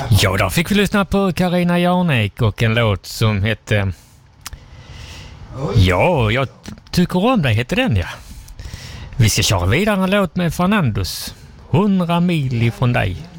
Ja, då fick vi lyssna på Carina Jarnek och en låt som hette... Ja, jag tycker om dig, heter den, ja. Vi ska köra vidare en låt med Fernandos. 100 mil ifrån dig.